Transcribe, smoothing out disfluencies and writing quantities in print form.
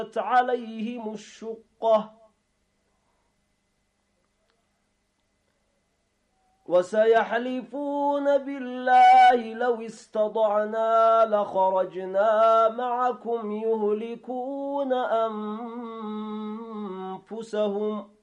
عليهم الشقة وسيحلفون بالله لو استطعنا لخرجنا معكم يهلكون أنفسهم